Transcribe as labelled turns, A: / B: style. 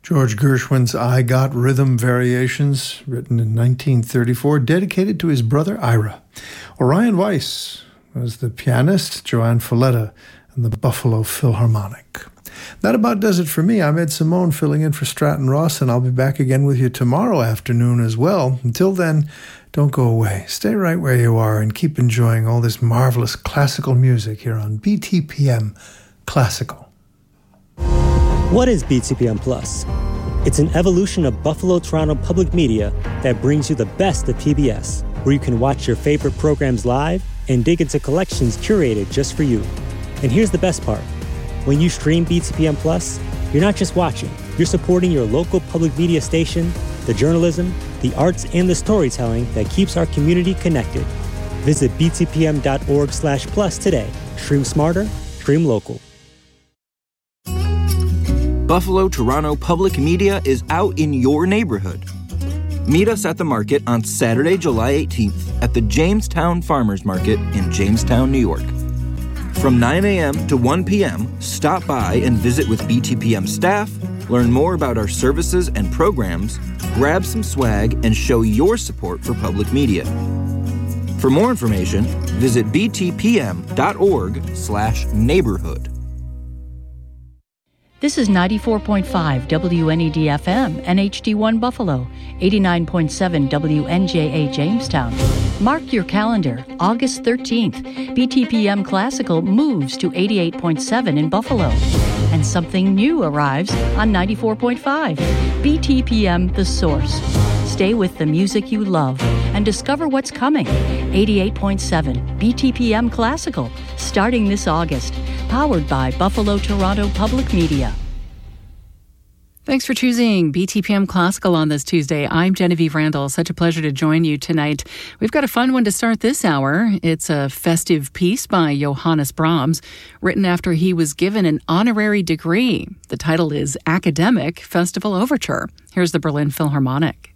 A: George Gershwin's I Got Rhythm Variations, written in 1934, dedicated to his brother Ira. Orion Weiss was the pianist, Joanne Folletta, and the Buffalo Philharmonic. That about does it for me. I'm Ed Simone, filling in for Stratton Ross, and I'll be back again with you tomorrow afternoon as well. Until then, don't go away. Stay right where you are and keep enjoying all this marvelous classical music here on BTPM Classical.
B: What is BTPM Plus? It's an evolution of Buffalo Toronto Public Media that brings you the best of PBS, where you can watch your favorite programs live and dig into collections curated just for you. And here's the best part. When you stream BTPM Plus, you're not just watching, you're supporting your local public media station, the journalism, the arts, and the storytelling that keeps our community connected. Visit btpm.org/plus today. Stream smarter, stream local.
C: Buffalo Toronto Public Media is out in your neighborhood. Meet us at the market on Saturday, July 18th at the Jamestown Farmers Market in Jamestown, New York. From 9 a.m. to 1 p.m., stop by and visit with BTPM staff, learn more about our services and programs, grab some swag, and show your support for public media. For more information, visit btpm.org/neighborhood.
D: This is 94.5 WNED-FM, NHD1 Buffalo, 89.7 WNJA Jamestown. Mark your calendar, August 13th, BTPM Classical moves to 88.7 in Buffalo. And something new arrives on 94.5, BTPM The Source. Stay with the music you love and discover what's coming. 88.7 BTPM Classical, starting this August. Powered by Buffalo Toronto Public Media.
E: Thanks for choosing BTPM Classical on this Tuesday. I'm Genevieve Randall. Such a pleasure to join you tonight. We've got a fun one to start this hour. It's a festive piece by Johannes Brahms, written after he was given an honorary degree. The title is Academic Festival Overture. Here's the Berlin Philharmonic.